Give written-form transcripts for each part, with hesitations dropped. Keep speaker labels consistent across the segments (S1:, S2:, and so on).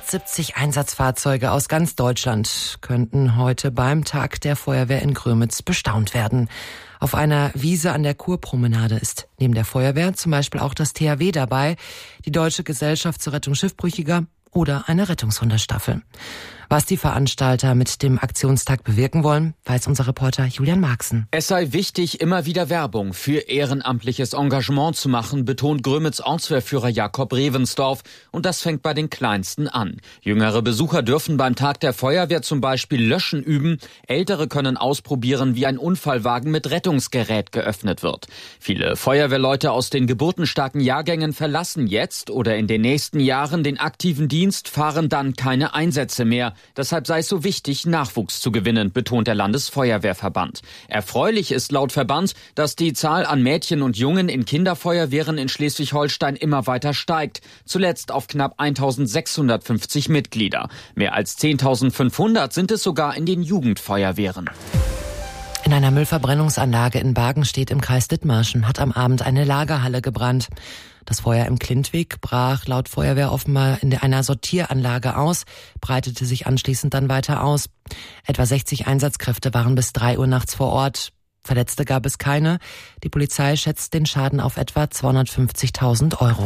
S1: 170 Einsatzfahrzeuge aus ganz Deutschland könnten heute beim Tag der Feuerwehr in Grömitz bestaunt werden. Auf einer Wiese an der Kurpromenade ist neben der Feuerwehr zum Beispiel auch das THW dabei, die Deutsche Gesellschaft zur Rettung Schiffbrüchiger oder eine Rettungshundestaffel. Was die Veranstalter mit dem Aktionstag bewirken wollen, weiß unser Reporter Julian Marxen.
S2: Es sei wichtig, immer wieder Werbung für ehrenamtliches Engagement zu machen, betont Grömitz Ortswehrführer Jakob Revensdorf. Und das fängt bei den Kleinsten an. Jüngere Besucher dürfen beim Tag der Feuerwehr zum Beispiel Löschen üben. Ältere können ausprobieren, wie ein Unfallwagen mit Rettungsgerät geöffnet wird. Viele Feuerwehrleute aus den geburtenstarken Jahrgängen verlassen jetzt oder in den nächsten Jahren den aktiven Dienst, fahren dann keine Einsätze mehr. Deshalb sei es so wichtig, Nachwuchs zu gewinnen, betont der Landesfeuerwehrverband. Erfreulich ist laut Verband, dass die Zahl an Mädchen und Jungen in Kinderfeuerwehren in Schleswig-Holstein immer weiter steigt. Zuletzt auf knapp 1.650 Mitglieder. Mehr als 10.500 sind es sogar in den Jugendfeuerwehren.
S1: In einer Müllverbrennungsanlage in Bargenstedt im Kreis Dithmarschen hat am Abend eine Lagerhalle gebrannt. Das Feuer im Klintweg brach laut Feuerwehr offenbar in einer Sortieranlage aus, breitete sich anschließend dann weiter aus. Etwa 60 Einsatzkräfte waren bis 3 Uhr nachts vor Ort. Verletzte gab es keine. Die Polizei schätzt den Schaden auf etwa 250.000 €.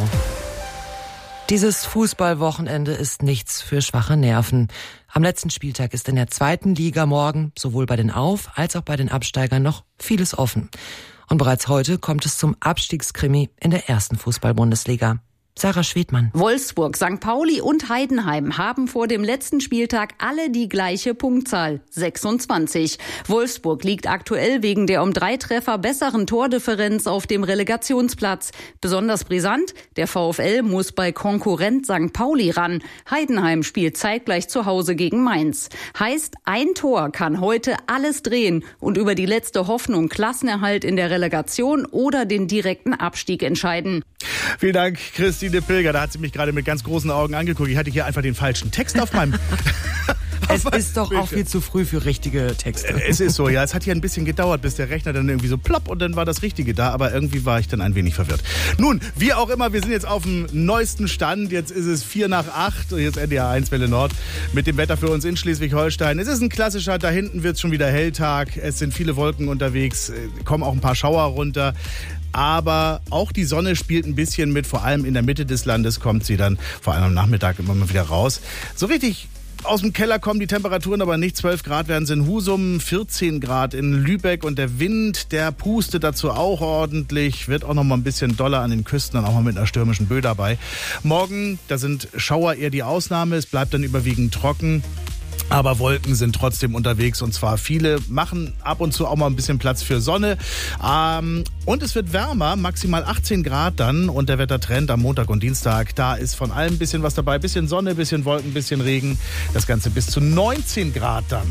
S1: Dieses Fußballwochenende ist nichts für schwache Nerven. Am letzten Spieltag ist in der 2. Liga morgen sowohl bei den Auf- als auch bei den Absteigern noch vieles offen. Und bereits heute kommt es zum Abstiegskrimi in der 1. Fußball-Bundesliga. Sarah Schwedmann.
S3: Wolfsburg, St. Pauli und Heidenheim haben vor dem letzten Spieltag alle die gleiche Punktzahl, 26. Wolfsburg liegt aktuell wegen der um 3 Treffer besseren Tordifferenz auf dem Relegationsplatz. Besonders brisant, der VfL muss bei Konkurrent St. Pauli ran. Heidenheim spielt zeitgleich zu Hause gegen Mainz. Heißt, ein Tor kann heute alles drehen und über die letzte Hoffnung Klassenerhalt in der Relegation oder den direkten Abstieg entscheiden.
S4: Vielen Dank, Christine Pilger. Da hat sie mich gerade mit ganz großen Augen angeguckt. Ich hatte hier einfach den falschen Text auf meinem...
S1: Es ist doch auch viel zu früh für richtige Texte.
S4: Es ist so, ja. Es hat hier ein bisschen gedauert, bis der Rechner dann irgendwie so plopp und dann war das Richtige da. Aber irgendwie war ich dann ein wenig verwirrt. Nun, wie auch immer, wir sind jetzt auf dem neuesten Stand. Jetzt ist es 7:45 und jetzt NDR 1 Welle Nord mit dem Wetter für uns in Schleswig-Holstein. Es ist ein klassischer, da hinten wird es schon wieder Helltag. Es sind viele Wolken unterwegs, kommen auch ein paar Schauer runter. Aber auch die Sonne spielt ein bisschen mit, vor allem in der Mitte des Landes kommt sie dann vor allem am Nachmittag immer mal wieder raus. So richtig aus dem Keller kommen die Temperaturen aber nicht. 12 Grad werden es in Husum, 14 Grad in Lübeck und der Wind, der pustet dazu auch ordentlich, wird auch noch mal ein bisschen doller an den Küsten, dann auch mal mit einer stürmischen Böe dabei. Morgen, da sind Schauer eher die Ausnahme, es bleibt dann überwiegend trocken. Aber Wolken sind trotzdem unterwegs und zwar viele, machen ab und zu auch mal ein bisschen Platz für Sonne. Und es wird wärmer, maximal 18 Grad dann und der Wettertrend am Montag und Dienstag, da ist von allem ein bisschen was dabei. Bisschen Sonne, bisschen Wolken, bisschen Regen. Das Ganze bis zu 19 Grad dann.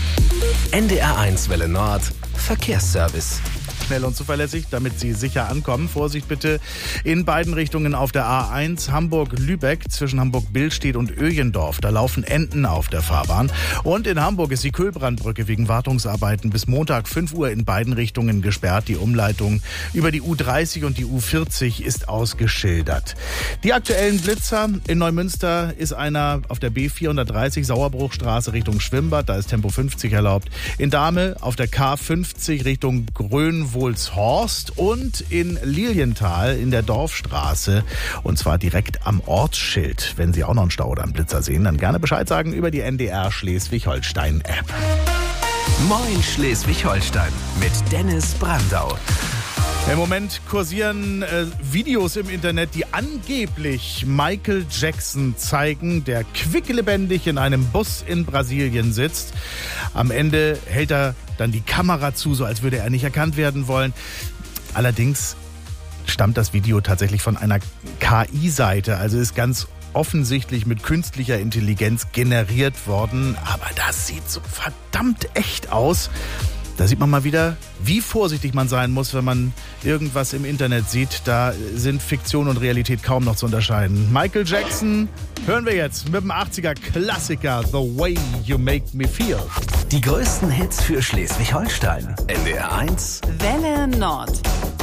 S5: NDR 1 Welle Nord, Verkehrsservice.
S4: Schnell und zuverlässig, damit Sie sicher ankommen. Vorsicht bitte in beiden Richtungen auf der A1 Hamburg-Lübeck zwischen Hamburg-Billstedt und Öjendorf. Da laufen Enten auf der Fahrbahn. Und in Hamburg ist die Kühlbrandbrücke wegen Wartungsarbeiten bis Montag 5 Uhr in beiden Richtungen gesperrt. Die Umleitung über die U30 und die U40 ist ausgeschildert. Die aktuellen Blitzer in Neumünster ist einer auf der B430 Sauerbruchstraße Richtung Schwimmbad. Da ist Tempo 50 erlaubt. In Dahme auf der K50 Richtung Grönwohlshorst und in Lilienthal in der Dorfstraße und zwar direkt am Ortsschild. Wenn Sie auch noch einen Stau oder einen Blitzer sehen, dann gerne Bescheid sagen über die NDR Schleswig-Holstein-App.
S5: Moin Schleswig-Holstein mit Dennis Brandau.
S4: Im Moment kursieren Videos im Internet, die angeblich Michael Jackson zeigen, der quicklebendig in einem Bus in Brasilien sitzt. Am Ende hält er dann die Kamera zu, so als würde er nicht erkannt werden wollen. Allerdings stammt das Video tatsächlich von einer KI-Seite, also ist ganz offensichtlich mit künstlicher Intelligenz generiert worden. Aber das sieht so verdammt echt aus. Da sieht man mal wieder, wie vorsichtig man sein muss, wenn man irgendwas im Internet sieht. Da sind Fiktion und Realität kaum noch zu unterscheiden. Michael Jackson hören wir jetzt mit dem 80er-Klassiker The Way You Make Me Feel.
S5: Die größten Hits für Schleswig-Holstein. NDR 1
S3: Welle Nord.